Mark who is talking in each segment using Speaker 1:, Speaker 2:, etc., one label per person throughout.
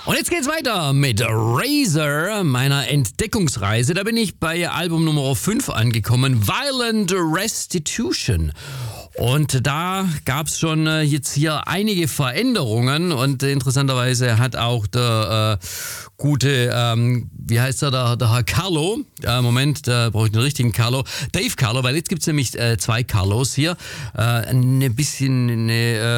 Speaker 1: Und jetzt geht's weiter mit Razor, meiner Entdeckungsreise. Da bin ich bei Album Nummer 5 angekommen, Violent Restitution. Und da gab's schon jetzt hier einige Veränderungen und interessanterweise hat auch der gute, wie heißt er, der Herr Carlo, Moment, da brauche ich den richtigen Carlo, Dave Carlo, weil jetzt gibt's nämlich zwei Carlos hier, vielleicht ein bisschen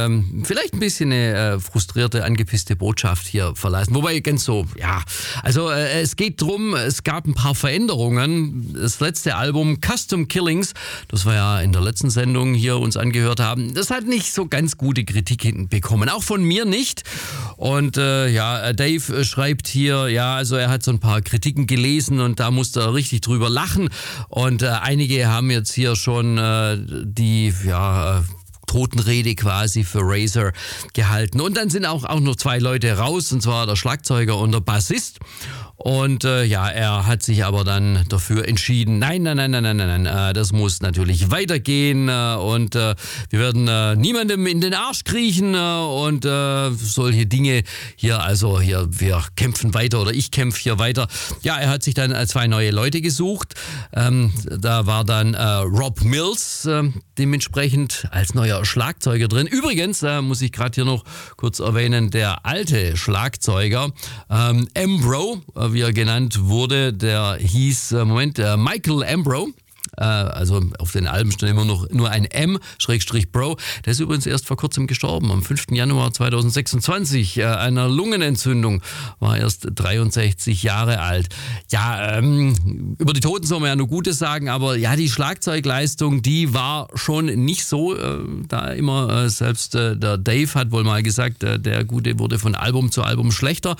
Speaker 1: eine frustrierte, angepisste Botschaft hier verlassen, wobei ganz so, ja, also es geht drum, es gab ein paar Veränderungen, das letzte Album Custom Killings, das wir ja in der letzten Sendung hier uns angehört haben, das hat nicht so ganz gute Kritiken bekommen, auch von mir nicht. Und Dave schreibt hier, ja, also er hat so ein paar Kritiken gelesen und da musste er richtig drüber lachen. Und einige haben jetzt hier schon die Totenrede quasi für Razor gehalten. Und dann sind auch noch zwei Leute raus, und zwar der Schlagzeuger und der Bassist. Und er hat sich aber dann dafür entschieden, nein, das muss natürlich weitergehen und wir werden niemandem in den Arsch kriechen und solche Dinge hier, also hier, wir kämpfen weiter oder ich kämpfe hier weiter. Ja, er hat sich dann zwei neue Leute gesucht. Da war dann Rob Mills dementsprechend als neuer Schlagzeuger drin. Übrigens muss ich gerade hier noch kurz erwähnen, der alte Schlagzeuger Ambro, wie er genannt wurde, der hieß, Michael Ambro. Also auf den Alben stand immer noch nur ein M-Bro. Der ist übrigens erst vor kurzem gestorben, am 5. Januar 2026. Einer Lungenentzündung, war erst 63 Jahre alt. Ja, über die Toten soll man ja nur Gutes sagen, aber ja, die Schlagzeugleistung, die war schon nicht so, da immer, selbst der Dave hat wohl mal gesagt, der Gute wurde von Album zu Album schlechter.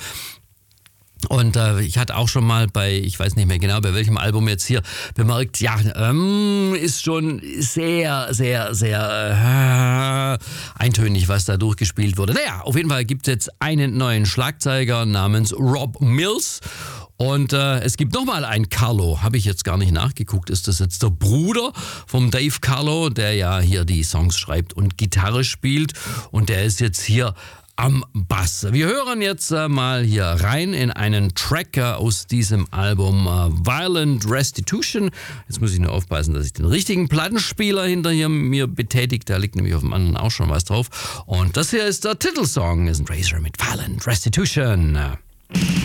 Speaker 1: Und ich hatte auch schon mal ich weiß nicht mehr genau, bei welchem Album jetzt hier bemerkt, ja, ist schon sehr, sehr, sehr eintönig, was da durchgespielt wurde. Naja, auf jeden Fall gibt es jetzt einen neuen Schlagzeuger namens Rob Mills. Und es gibt nochmal einen Carlo, habe ich jetzt gar nicht nachgeguckt. Ist das jetzt der Bruder vom Dave Carlo, der ja hier die Songs schreibt und Gitarre spielt. Und der ist jetzt hier am Bass. Wir hören jetzt mal hier rein in einen Track aus diesem Album Violent Restitution. Jetzt muss ich nur aufpassen, dass ich den richtigen Plattenspieler hinter mir betätigt. Da liegt nämlich auf dem anderen auch schon was drauf. Und das hier ist der Titelsong, ist ein Razor mit Violent Restitution.